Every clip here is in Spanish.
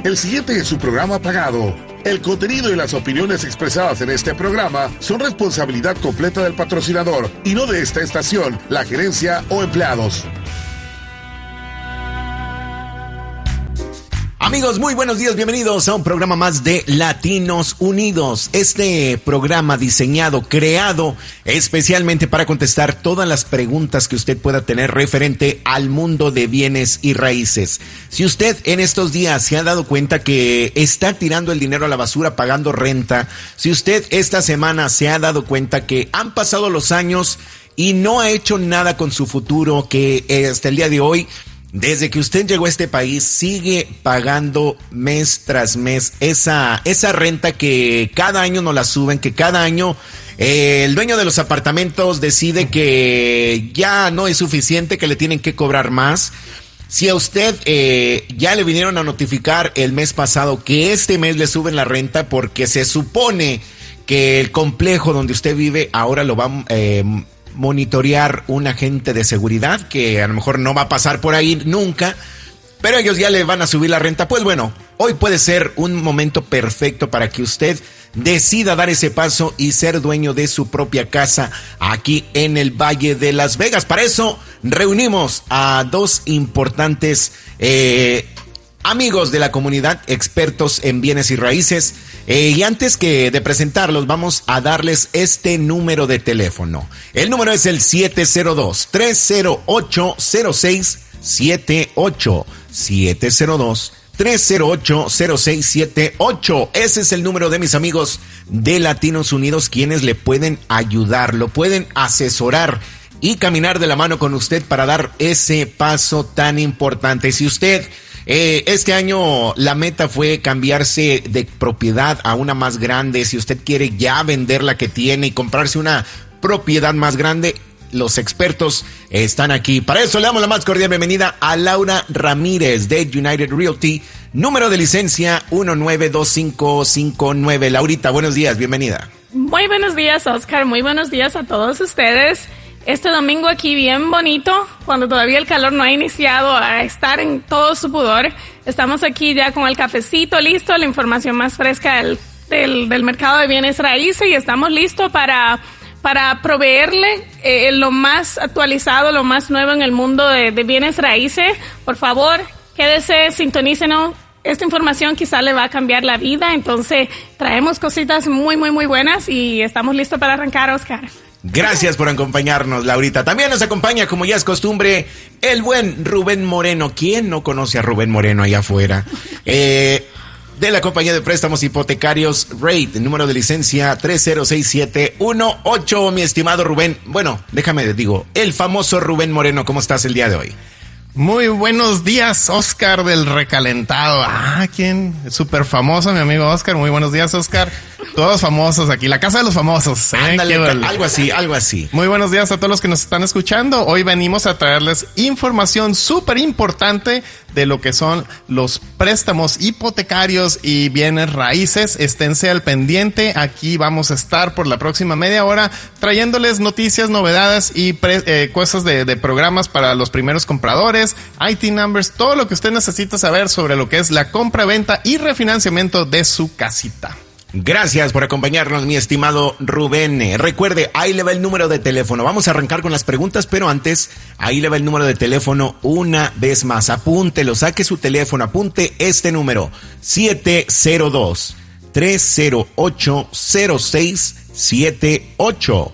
El siguiente es su programa pagado. El contenido y las opiniones expresadas en este programa son responsabilidad completa del patrocinador y no de esta estación, la gerencia o empleados. Amigos, muy buenos días, bienvenidos a un programa más de Latinos Unidos. Este programa diseñado, creado especialmente para contestar todas las preguntas que usted pueda tener referente al mundo de bienes y raíces. Si usted en estos días se ha dado cuenta que está tirando el dinero a la basura pagando renta, si usted esta semana se ha dado cuenta que han pasado los años y no ha hecho nada con su futuro, que hasta el día de hoy, desde que usted llegó a este país, sigue pagando mes tras mes esa renta que cada año nos la suben, que cada año el dueño de los apartamentos decide que ya no es suficiente, que le tienen que cobrar más. Si a usted ya le vinieron a notificar el mes pasado que este mes le suben la renta porque se supone que el complejo donde usted vive ahora lo va a monitorear un agente de seguridad que a lo mejor no va a pasar por ahí nunca, pero ellos ya le van a subir la renta. Pues bueno, hoy puede ser un momento perfecto para que usted decida dar ese paso y ser dueño de su propia casa aquí en el Valle de Las Vegas. Para eso reunimos a dos importantes amigos de la comunidad, expertos en bienes y raíces. Y antes que de presentarlos, vamos a darles este número de teléfono. El número es el 702-308-0678. 702-308-0678. Ese es el número de mis amigos de Latinos Unidos, quienes le pueden ayudar, lo pueden asesorar y caminar de la mano con usted para dar ese paso tan importante. Si usted este año la meta fue cambiarse de propiedad a una más grande, si usted quiere ya vender la que tiene y comprarse una propiedad más grande, los expertos están aquí. Para eso le damos la más cordial bienvenida a Laura Ramírez de United Realty, número de licencia 192559. Laurita, buenos días, bienvenida. Muy buenos días, Oscar, muy buenos días a todos ustedes. Este domingo aquí bien bonito, cuando todavía el calor no ha iniciado a estar en todo su pudor. Estamos aquí ya con el cafecito listo, la información más fresca del mercado de bienes raíces, y estamos listos para proveerle lo más actualizado, lo más nuevo en el mundo de bienes raíces. Por favor, quédese, sintonícenos. Esta información quizá le va a cambiar la vida, entonces traemos cositas muy, muy, muy buenas y estamos listos para arrancar, Oscar. Gracias por acompañarnos, Laurita. También nos acompaña, como ya es costumbre, el buen Rubén Moreno. ¿Quién no conoce a Rubén Moreno allá afuera? De la compañía de préstamos hipotecarios Rate, número de licencia 306718. Mi estimado Rubén, bueno, déjame digo, el famoso Rubén Moreno, ¿cómo estás el día de hoy? Muy buenos días, Oscar del Recalentado. ¿Quién? Súper famoso, mi amigo Oscar. Muy buenos días, Oscar. Todos famosos aquí, la casa de los famosos. Ándale, algo así. Muy buenos días a todos los que nos están escuchando. Hoy venimos a traerles información súper importante de lo que son los préstamos hipotecarios y bienes raíces. Esténse al pendiente. Aquí vamos a estar por la próxima media hora trayéndoles noticias, novedades y cosas de programas para los primeros compradores, IT numbers, todo lo que usted necesita saber sobre lo que es la compra, venta y refinanciamiento de su casita. Gracias por acompañarnos, mi estimado Rubén. Recuerde, ahí le va el número de teléfono. Vamos a arrancar con las preguntas, pero antes, ahí le va el número de teléfono una vez más. Apúntelo, saque su teléfono, apunte este número: 702-308-0678.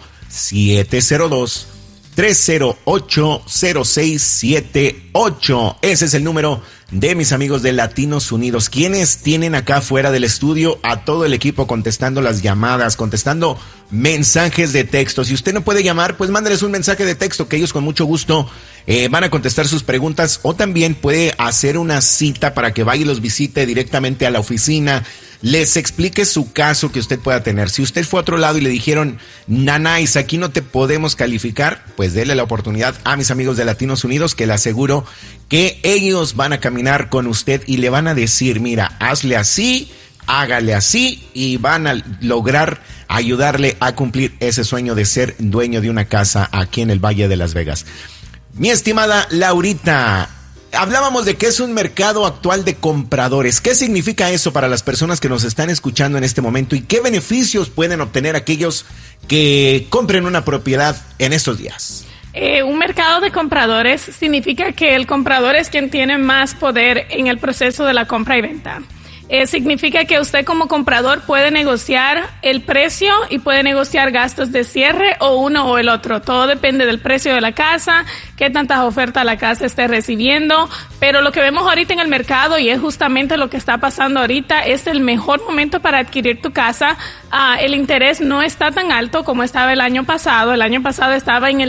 702-308-0678. Ese es el número de mis amigos de Latinos Unidos, quienes tienen acá fuera del estudio a todo el equipo contestando las llamadas, contestando mensajes de texto. Si usted no puede llamar, pues mándeles un mensaje de texto que ellos con mucho gusto van a contestar sus preguntas, o también puede hacer una cita para que vaya y los visite directamente a la oficina, les explique su caso que usted pueda tener. Si usted fue a otro lado y le dijeron, Nanais, aquí no te podemos calificar, pues dele la oportunidad a mis amigos de Latinos Unidos, que le aseguro que ellos van a caminar con usted y le van a decir, mira, hazle así, hágale así, y van a lograr ayudarle a cumplir ese sueño de ser dueño de una casa aquí en el Valle de Las Vegas. Mi estimada Laurita, hablábamos de que es un mercado actual de compradores. ¿Qué significa eso para las personas que nos están escuchando en este momento y qué beneficios pueden obtener aquellos que compren una propiedad en estos días? Un mercado de compradores significa que el comprador es quien tiene más poder en el proceso de la compra y venta. Significa que usted como comprador puede negociar el precio y puede negociar gastos de cierre o uno o el otro. Todo depende del precio de la casa, qué tantas ofertas la casa esté recibiendo. Pero lo que vemos ahorita en el mercado, y es justamente lo que está pasando ahorita, es el mejor momento para adquirir tu casa. El interés no está tan alto como estaba el año pasado. El año pasado estaba en el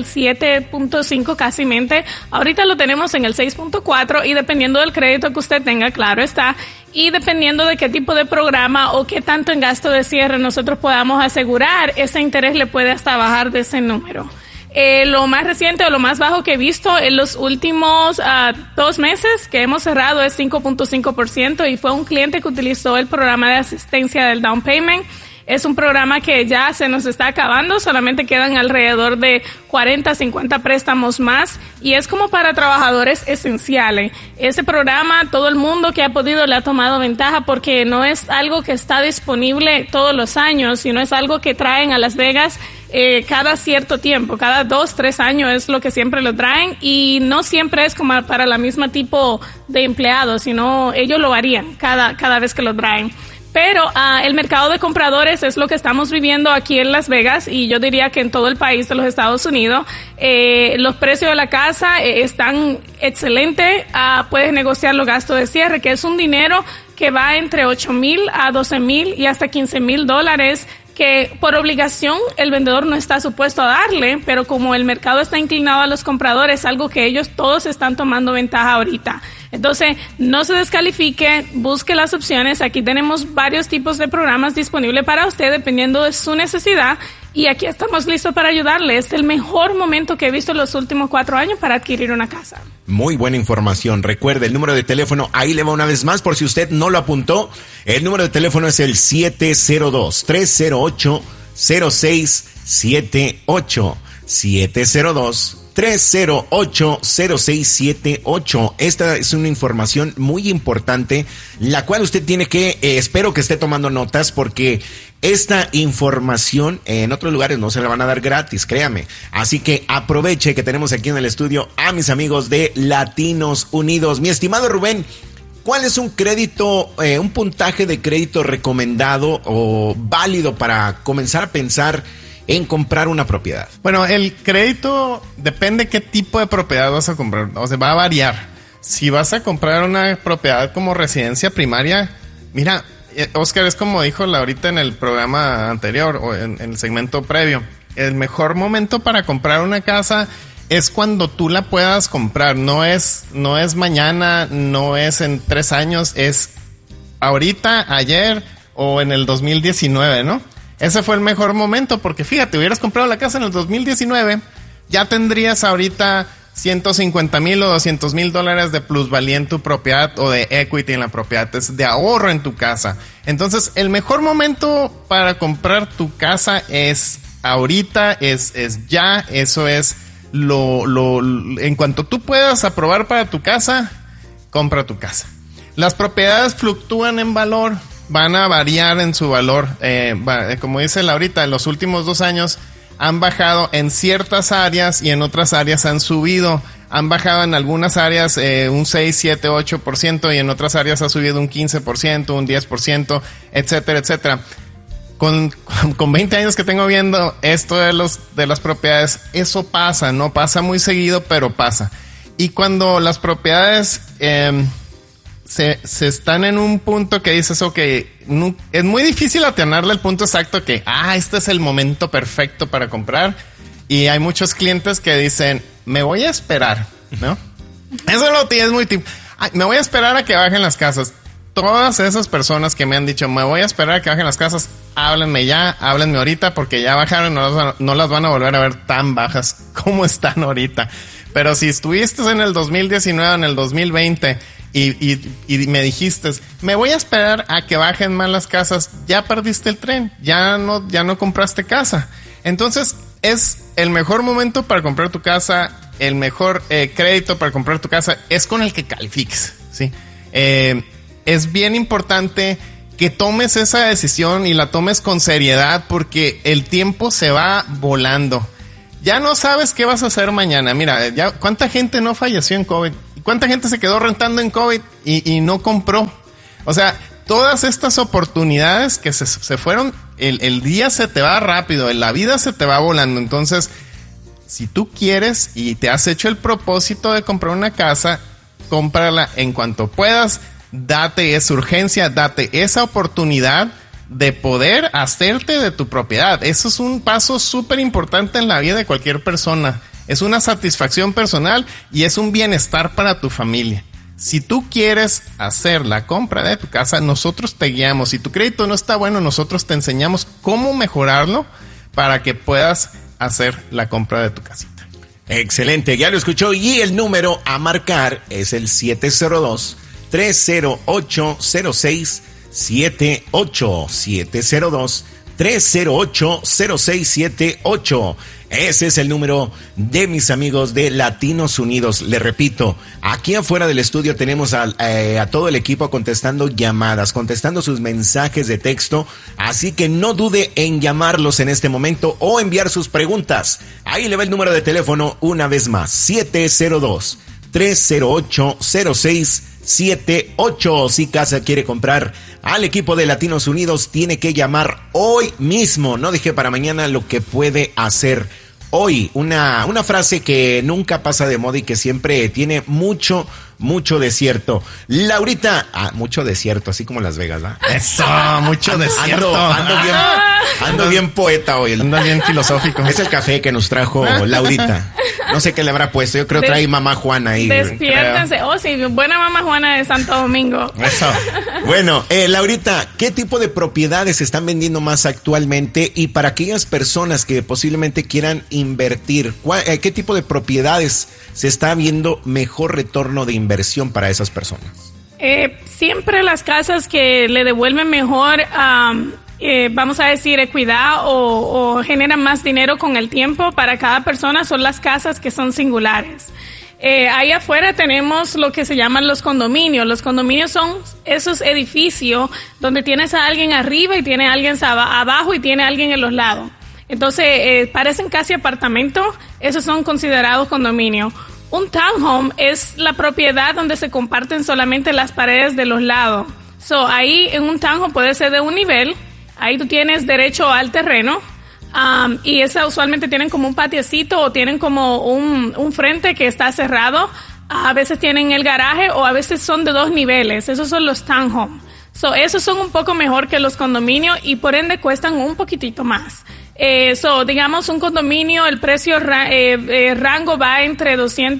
7.5 casi mente. Ahorita lo tenemos en el 6.4 y dependiendo del crédito que usted tenga, claro está. Y dependiendo de qué tipo de programa o qué tanto en gasto de cierre nosotros podamos asegurar, ese interés le puede hasta bajar de ese número. Lo más reciente o lo más bajo que he visto en los últimos 2 meses que hemos cerrado es 5.5% y fue un cliente que utilizó el programa de asistencia del down payment. Es un programa que ya se nos está acabando, solamente quedan alrededor de 40, 50 préstamos más y es como para trabajadores esenciales. Ese programa, todo el mundo que ha podido le ha tomado ventaja porque no es algo que está disponible todos los años, sino es algo que traen a Las Vegas cada cierto tiempo, cada 2, 3 años es lo que siempre lo traen y no siempre es como para la misma tipo de empleados, sino ellos lo varían cada vez que lo traen. Pero el mercado de compradores es lo que estamos viviendo aquí en Las Vegas y yo diría que en todo el país de los Estados Unidos. Los precios de la casa están excelentes. Puedes negociar los gastos de cierre, que es un dinero que va entre $8,000 a $12,000 y hasta $15,000 que por obligación el vendedor no está supuesto a darle, pero como el mercado está inclinado a los compradores, algo que ellos todos están tomando ventaja ahorita. Entonces, no se descalifique, busque las opciones. Aquí tenemos varios tipos de programas disponibles para usted dependiendo de su necesidad y aquí estamos listos para ayudarle. Es el mejor momento que he visto en los últimos 4 años para adquirir una casa. Muy buena información. Recuerde, el número de teléfono, ahí le va una vez más por si usted no lo apuntó. El número de teléfono es el 702-308-0678. 702-308-0678. Esta es una información muy importante, la cual usted tiene que, espero que esté tomando notas, porque esta información en otros lugares no se la van a dar gratis, créame. Así que aproveche que tenemos aquí en el estudio a mis amigos de Latinos Unidos. Mi estimado Rubén, ¿cuál es un crédito, un puntaje de crédito recomendado o válido para comenzar a pensar en comprar una propiedad? Bueno, el crédito depende qué tipo de propiedad vas a comprar. O sea, va a variar. Si vas a comprar una propiedad como residencia primaria, mira, Oscar, es como dijo ahorita en el programa anterior o en el segmento previo. El mejor momento para comprar una casa es cuando tú la puedas comprar. No es mañana, no es en 3 años, es ahorita, ayer o en el 2019, ¿no? Ese fue el mejor momento porque fíjate, hubieras comprado la casa en el 2019, ya tendrías ahorita $150,000 o $200,000 de plusvalía en tu propiedad o de equity en la propiedad, es de ahorro en tu casa. Entonces, el mejor momento para comprar tu casa es ahorita, es ya, eso es en cuanto tú puedas aprobar para tu casa, compra tu casa. Las propiedades fluctúan en valor, van a variar en su valor, como dice Laurita, en los últimos 2 años han bajado en ciertas áreas y en otras áreas han subido. Han bajado en algunas áreas un 6, 7, 8% y en otras áreas ha subido un 15%, un 10%, etcétera, etcétera. Con 20 años que tengo viendo esto de las propiedades, eso pasa, no pasa muy seguido, pero pasa. Y cuando las propiedades se están en un punto que dices, ok, es muy difícil atinarle el punto exacto que, este es el momento perfecto para comprar. Y hay muchos clientes que dicen, me voy a esperar, ¿no? Eso es muy tipo, me voy a esperar a que bajen las casas. Todas esas personas que me han dicho, me voy a esperar a que bajen las casas, háblenme ahorita porque ya bajaron, no las van a volver a ver tan bajas como están ahorita. Pero si estuviste en el 2019, en el 2020 y me dijiste, me voy a esperar a que bajen más las casas, ya perdiste el tren, ya no compraste casa. Entonces, es el mejor momento para comprar tu casa el mejor crédito para comprar tu casa es con el que califiques, ¿sí? Es bien importante que tomes esa decisión y la tomes con seriedad porque el tiempo se va volando. Ya no sabes qué vas a hacer mañana. Mira, ya cuánta gente no falleció en COVID, cuánta gente se quedó rentando en COVID y no compró. O sea, todas estas oportunidades que se fueron, el día se te va rápido, la vida se te va volando. Entonces, si tú quieres y te has hecho el propósito de comprar una casa, cómprala en cuanto puedas. Date esa urgencia, date esa oportunidad de poder hacerte de tu propiedad. Eso es un paso súper importante en la vida de cualquier persona. Es una satisfacción personal y es un bienestar para tu familia. Si tú quieres hacer la compra de tu casa, nosotros te guiamos. Si tu crédito no está bueno, nosotros te enseñamos cómo mejorarlo para que puedas hacer la compra de tu casita. Excelente, ya lo escuchó. Y el número a marcar es el 702-308-0678. 702-308-0678. Ese es el número de mis amigos de Latinos Unidos. Le repito, aquí afuera del estudio tenemos a todo el equipo contestando llamadas, contestando sus mensajes de texto. Así que no dude en llamarlos en este momento o enviar sus preguntas. Ahí le va el número de teléfono una vez más. 702-308-0678. Si casa quiere comprar al equipo de Latinos Unidos, tiene que llamar hoy mismo. No deje para mañana lo que puede hacer hoy. Una frase que nunca pasa de moda y que siempre tiene mucho desierto. Laurita, mucho desierto, así como Las Vegas, ¿verdad? Eso, mucho desierto. Ando bien poeta hoy. Ando bien filosófico. Es el café que nos trajo Laurita. No sé qué le habrá puesto. Yo creo que trae Mamá Juana ahí. Despiértense. Oh, sí, buena Mamá Juana de Santo Domingo. Eso. Bueno, Laurita, ¿qué tipo de propiedades se están vendiendo más actualmente? Y para aquellas personas que posiblemente quieran invertir, ¿qué tipo de propiedades se está viendo mejor retorno de inversión para esas personas? Siempre las casas que le devuelven mejor, vamos a decir, equidad o generan más dinero con el tiempo para cada persona son las casas que son singulares. Ahí afuera tenemos lo que se llaman los condominios. Los condominios son esos edificios donde tienes a alguien arriba y tiene a alguien abajo y tiene a alguien en los lados. Entonces, parecen casi apartamentos. Esos son considerados condominios. Un townhome es la propiedad donde se comparten solamente las paredes de los lados. Ahí en un townhome puede ser de un nivel. Ahí tú tienes derecho al terreno. Y esa usualmente tienen como un patiecito o tienen como un frente que está cerrado. A veces tienen el garaje o a veces son de 2 niveles. Esos son los townhomes. Esos son un poco mejor que los condominios y por ende cuestan un poquitito más. Digamos un condominio, el precio rango va entre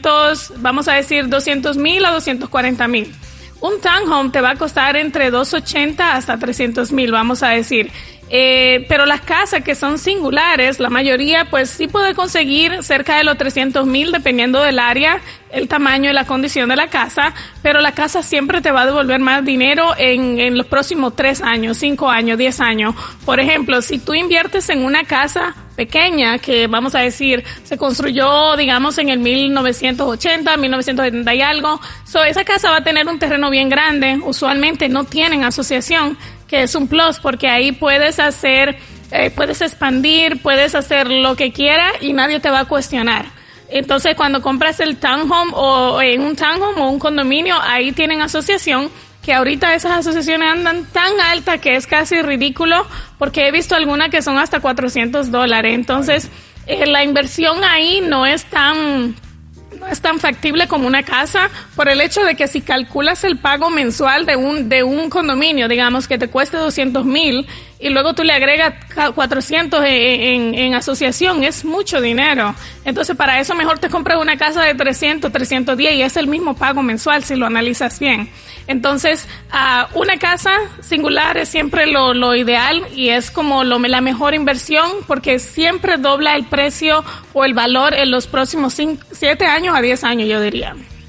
200,000 a 240,000. Un townhome te va a costar entre 280 hasta 300,000, vamos a decir. Pero las casas que son singulares, la mayoría pues sí puede conseguir cerca de los 300,000 dependiendo del área, el tamaño y la condición de la casa, pero la casa siempre te va a devolver más dinero en los próximos 3 años, 5 años, 10 años. Por ejemplo, si tú inviertes en una casa pequeña que vamos a decir se construyó digamos en el 1980, 1970 y algo, esa casa va a tener un terreno bien grande, usualmente no tienen asociación, que es un plus porque ahí puedes hacer, puedes expandir, puedes hacer lo que quieras y nadie te va a cuestionar. Entonces cuando compras el townhome o en un townhome o un condominio, ahí tienen asociación, que ahorita esas asociaciones andan tan altas que es casi ridículo porque he visto algunas que son hasta $400. Entonces la inversión ahí no es tan factible como una casa por el hecho de que si calculas el pago mensual de un condominio, digamos que te cueste 200,000 y luego tú le agregas 400 en asociación, es mucho dinero. Entonces para eso mejor te compras una casa de 300, 310 y es el mismo pago mensual si lo analizas bien. Entonces una casa singular es siempre lo ideal y es como la mejor inversión porque siempre dobla el precio o el valor en los próximos 7 años a 10 años, yo diría.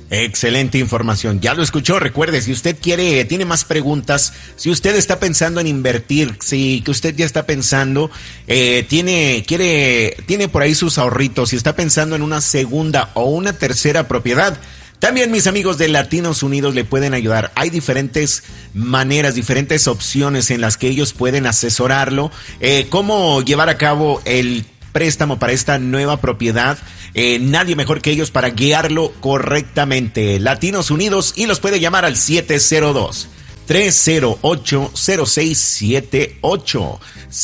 Excelente información. Ya lo escuchó. Recuerde, si usted tiene más preguntas, si usted está pensando en invertir, si que usted ya está pensando, tiene por ahí sus ahorritos, si está pensando en una segunda o una tercera propiedad, también mis amigos de Latinos Unidos le pueden ayudar. Hay diferentes maneras, diferentes opciones en las que ellos pueden asesorarlo, cómo llevar a cabo el préstamo para esta nueva propiedad. Nadie mejor que ellos para guiarlo correctamente. Latinos Unidos, y los puede llamar al 702-308-0678.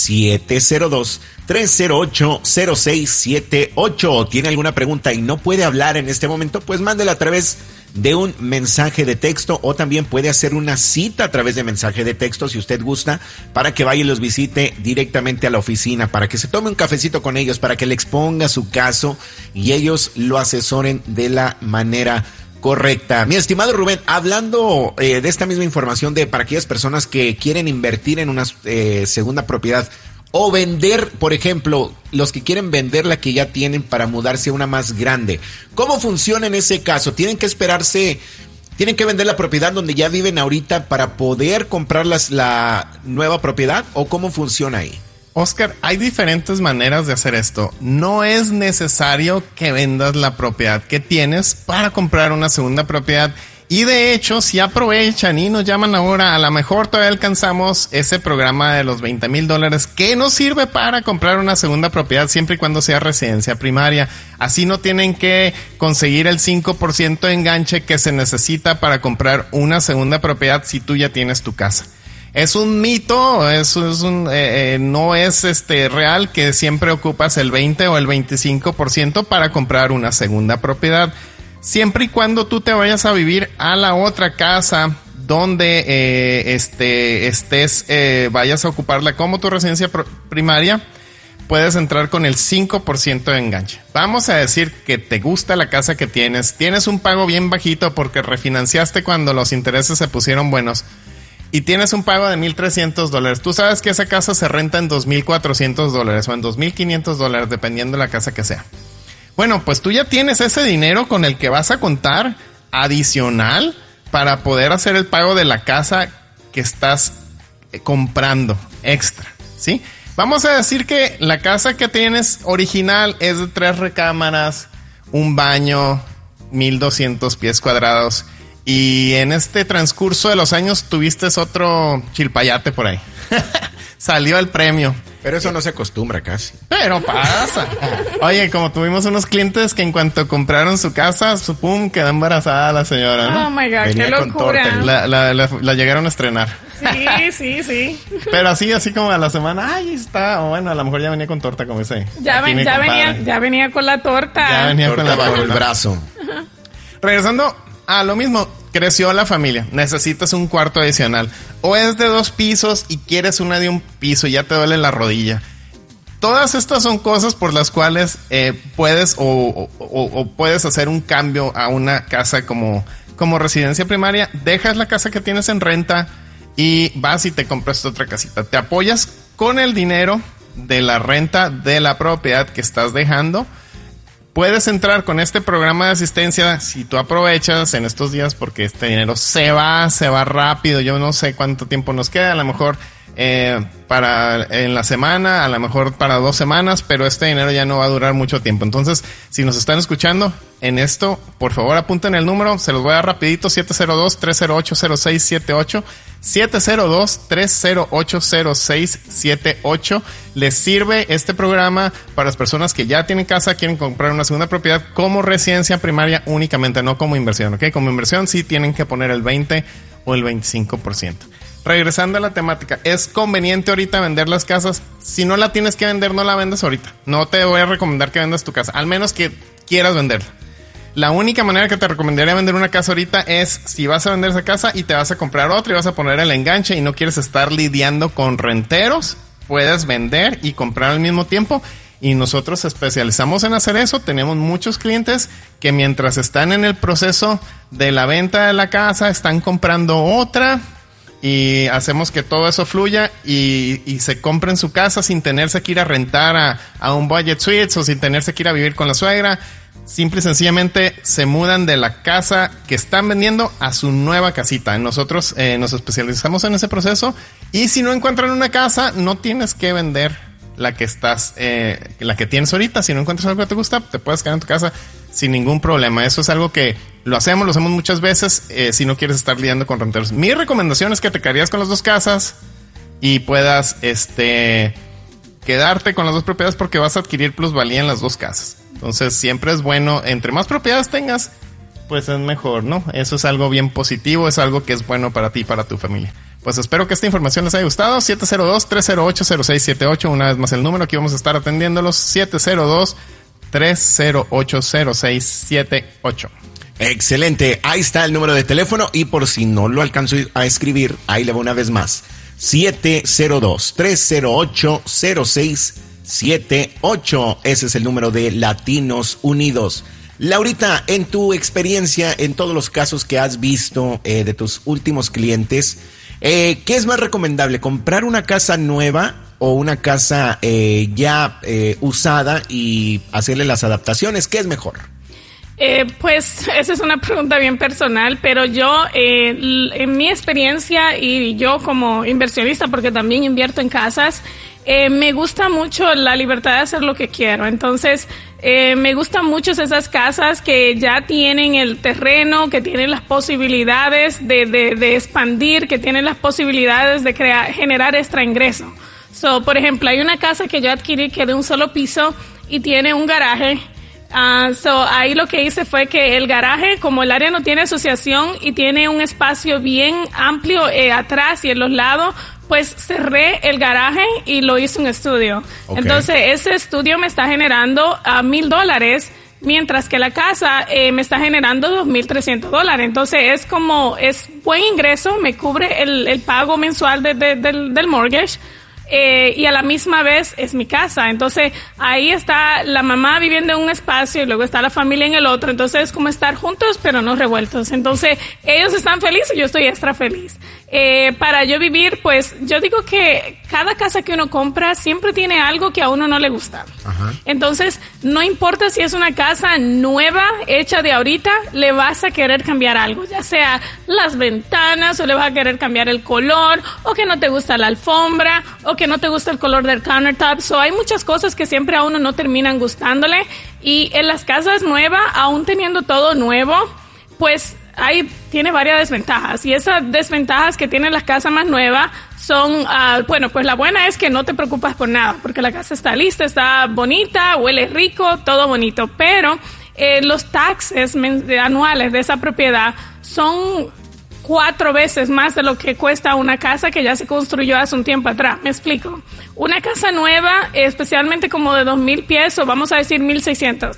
702-308-0678. ¿Tiene alguna pregunta y no puede hablar en este momento? Pues mándela a través de un mensaje de texto, o también puede hacer una cita a través de mensaje de texto si usted gusta, para que vaya y los visite directamente a la oficina, para que se tome un cafecito con ellos, para que le exponga su caso y ellos lo asesoren de la manera correcta. Mi estimado Rubén, hablando de esta misma información para aquellas personas que quieren invertir en una segunda propiedad o vender, por ejemplo, los que quieren vender la que ya tienen para mudarse a una más grande, ¿cómo funciona en ese caso? ¿Tienen que vender la propiedad donde ya viven ahorita para poder comprar la nueva propiedad, o cómo funciona ahí? Oscar, hay diferentes maneras de hacer esto. No es necesario que vendas la propiedad que tienes para comprar una segunda propiedad. Y de hecho, si aprovechan y nos llaman ahora, a lo mejor todavía alcanzamos ese programa de los $20,000 que nos sirve para comprar una segunda propiedad siempre y cuando sea residencia primaria. Así no tienen que conseguir el 5% de enganche que se necesita para comprar una segunda propiedad si tú ya tienes tu casa. Es un mito, no es real que siempre ocupas el 20 o el 25% para comprar una segunda propiedad. Siempre y cuando tú te vayas a vivir a la otra casa donde vayas a ocuparla como tu residencia primaria, puedes entrar con el 5% de enganche. Vamos a decir que te gusta la casa que tienes un pago bien bajito porque refinanciaste cuando los intereses se pusieron buenos, y tienes un pago de $1,300. Tú sabes que esa casa se renta en $2,400 o en $2,500, dependiendo de la casa que sea. Bueno, pues tú ya tienes ese dinero con el que vas a contar adicional para poder hacer el pago de la casa que estás comprando extra, ¿sí? Vamos a decir que la casa que tienes original es de 3 recámaras, un baño, 1,200 pies cuadrados, y en este transcurso de los años tuviste otro chilpayate por ahí. Salió el premio. Pero eso no se acostumbra casi. Pero pasa. Oye, como tuvimos unos clientes que en cuanto compraron su casa, pum, quedó embarazada la señora, ¿no? Oh my God, venía qué con locura. torta. La llegaron a estrenar. Sí. Pero así como a la semana, ay, está. O bueno, a lo mejor ya venía con torta, como ese. Ya venía con la torta. Ya venía Torta con la bajo el torta. brazo. Regresando a lo mismo, creció la familia, necesitas un cuarto adicional, o es de 2 pisos y quieres una de 1 piso y ya te duele la rodilla. Todas estas son cosas por las cuales puedes puedes hacer un cambio a una casa como residencia primaria. Dejas la casa que tienes en renta y vas y te compras otra casita. Te apoyas con el dinero de la renta de la propiedad que estás dejando. Puedes entrar con este programa de asistencia si tú aprovechas en estos días, porque este dinero se va rápido. Yo no sé cuánto tiempo nos queda, a lo mejor para en la semana, a lo mejor para 2 semanas, pero este dinero ya no va a durar mucho tiempo. Entonces, si nos están escuchando en esto, por favor apunten el número, se los voy a dar rapidito: 702-308-0678. 702-308-0678. Les sirve este programa para las personas que ya tienen casa, quieren comprar una segunda propiedad como residencia primaria únicamente, no como inversión, ¿ok? Como inversión sí tienen que poner el 20 o el 25%. Regresando a la temática, ¿es conveniente ahorita vender las casas? Si no la tienes que vender, no la vendas ahorita. No te voy a recomendar que vendas tu casa, al menos que quieras venderla. La única manera que te recomendaría vender una casa ahorita es si vas a vender esa casa y te vas a comprar otra y vas a poner el enganche y no quieres estar lidiando con renteros, puedes vender y comprar al mismo tiempo. Y nosotros especializamos en hacer eso. Tenemos muchos clientes que mientras están en el proceso de la venta de la casa, están comprando otra, y hacemos que todo eso fluya y se compren su casa sin tenerse que ir a rentar a un budget suites o sin tenerse que ir a vivir con la suegra. simple y sencillamente se mudan de la casa que están vendiendo a su nueva casita. Nosotros nos especializamos en ese proceso, y si no encuentran una casa, no tienes que vender la que tienes ahorita. Si no encuentras algo que te gusta, te puedes quedar en tu casa sin ningún problema. Eso es algo que lo hacemos muchas veces si no quieres estar lidiando con renteros. Mi recomendación es que te quedarías con las dos casas y puedas quedarte con las dos propiedades, porque vas a adquirir plusvalía en las dos casas. Entonces siempre es bueno, entre más propiedades tengas, pues es mejor, ¿no? Eso es algo bien positivo, es algo que es bueno para ti y para tu familia. Pues espero que esta información les haya gustado. 702-308-0678, una vez más el número, aquí vamos a estar atendiéndolos. 702-308-0678. Excelente, ahí está el número de teléfono, y por si no lo alcanzo a escribir, ahí le va una vez más. 702-308-0678. Ese es el número de Latinos Unidos. Laurita, en tu experiencia, en todos los casos que has visto de tus últimos clientes, ¿qué es más recomendable? ¿Comprar una casa nueva o una casa ya usada y hacerle las adaptaciones? ¿Qué es mejor? Pues esa es una pregunta bien personal, pero yo en mi experiencia, y yo como inversionista, porque también invierto en casas, me gusta mucho la libertad de hacer lo que quiero. Entonces me gustan mucho esas casas que ya tienen el terreno, que tienen las posibilidades de expandir, que tienen las posibilidades de generar extra ingreso. Por ejemplo, hay una casa que yo adquirí que de un solo piso y tiene un garaje. Ahí lo que hice fue que el garaje, como el área no tiene asociación y tiene un espacio bien amplio atrás y en los lados, pues cerré el garaje y lo hice un estudio. Okay. Entonces ese estudio me está generando $1,000, mientras que la casa me está generando $2,300. Entonces es buen ingreso, me cubre el pago mensual del mortgage. Y a la misma vez es mi casa. Entonces ahí está la mamá viviendo en un espacio y luego está la familia en el otro. Entonces es como estar juntos pero no revueltos. Entonces ellos están felices y yo estoy extra feliz. Para yo vivir, pues yo digo que cada casa que uno compra siempre tiene algo que a uno no le gusta. Ajá. Entonces no importa si es una casa nueva, hecha de ahorita, le vas a querer cambiar algo, ya sea las ventanas, o le vas a querer cambiar el color, o que no te gusta la alfombra, o que no te gusta el color del countertop. Hay muchas cosas que siempre a uno no terminan gustándole, y en las casas nuevas, aún teniendo todo nuevo, pues tiene varias desventajas, y esas desventajas que tiene las casas más nuevas son, pues la buena es que no te preocupas por nada, porque la casa está lista, está bonita, huele rico, todo bonito, pero los taxes anuales de esa propiedad son 4 veces más de lo que cuesta una casa que ya se construyó hace un tiempo atrás. Me explico. Una casa nueva, especialmente como de 2,000 pies, o vamos a decir 1,600.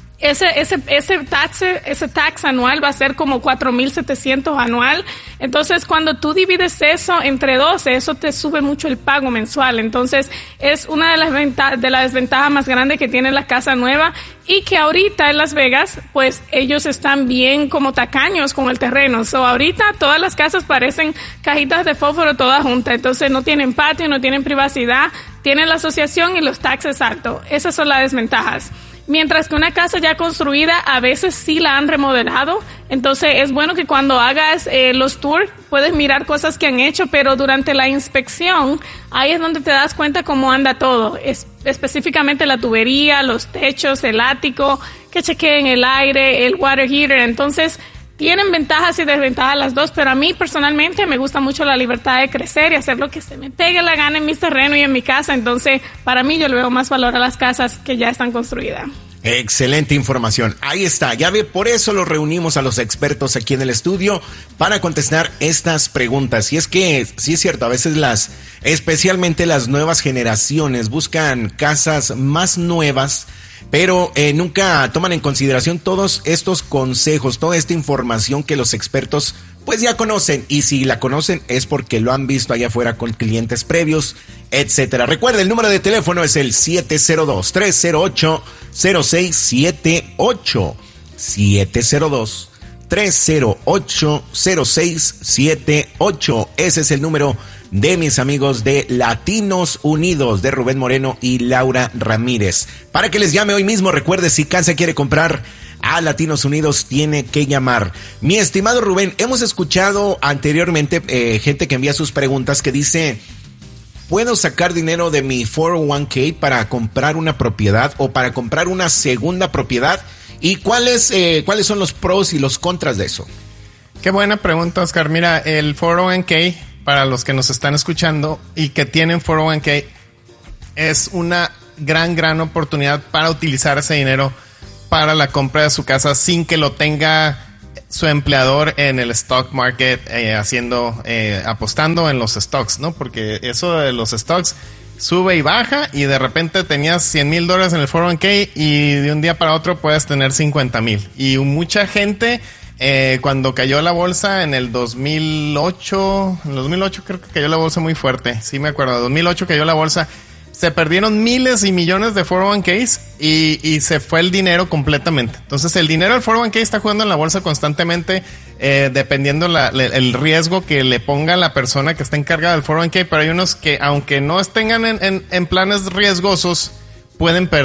Ese tax anual va a ser como 4,700 anual. Entonces, cuando tú divides eso entre 12, eso te sube mucho el pago mensual. Entonces, es una de las desventajas más grandes que tiene la casa nueva, y que ahorita en Las Vegas, pues ellos están bien como tacaños con el terreno. Ahorita todas las casas parecen cajitas de fósforo todas juntas. Entonces, no tienen patio, no tienen privacidad, tienen la asociación y los taxes altos. Esas son las desventajas. Mientras que una casa ya construida, a veces sí la han remodelado. Entonces es bueno que cuando hagas los tours puedes mirar cosas que han hecho, pero durante la inspección ahí es donde te das cuenta cómo anda todo. Específicamente la tubería, los techos, el ático, que chequeen el aire, el water heater. Entonces tienen ventajas y desventajas las dos, pero a mí personalmente me gusta mucho la libertad de crecer y hacer lo que se me pegue la gana en mis terrenos y en mi casa. Entonces, para mí yo le veo más valor a las casas que ya están construidas. Excelente información. Ahí está. Ya ve, por eso los reunimos a los expertos aquí en el estudio para contestar estas preguntas. Y es que, sí es cierto, a veces especialmente las nuevas generaciones buscan casas más nuevas, pero nunca toman en consideración todos estos consejos, toda esta información que los expertos pues ya conocen, y si la conocen es porque lo han visto allá afuera con clientes previos, etcétera. Recuerda, el número de teléfono es el 702-308-0678. 308-0678. Ese es el número de mis amigos de Latinos Unidos, de Rubén Moreno y Laura Ramírez. Para que les llame hoy mismo, recuerde, si Casa quiere comprar a Latinos Unidos, tiene que llamar. Mi estimado Rubén, hemos escuchado anteriormente gente que envía sus preguntas que dice: ¿puedo sacar dinero de mi 401k para comprar una propiedad o para comprar una segunda propiedad? ¿Y cuáles son los pros y los contras de eso? Qué buena pregunta, Oscar. Mira, el 401k, para los que nos están escuchando y que tienen 401k, es una gran oportunidad para utilizar ese dinero para la compra de su casa sin que lo tenga su empleador en el stock market apostando en los stocks, ¿no? Porque eso de los stocks sube y baja y de repente tenías $100,000 en el 401k y de un día para otro puedes tener 50,000. Y mucha gente, cuando cayó la bolsa en el 2008 creo que cayó la bolsa muy fuerte, sí me acuerdo, 2008 cayó la bolsa, se perdieron miles y millones de 401ks y se fue el dinero completamente. Entonces el dinero del 401k está jugando en la bolsa constantemente, dependiendo el riesgo que le ponga la persona que está encargada del 401k, pero hay unos que aunque no estén en planes riesgosos pueden perder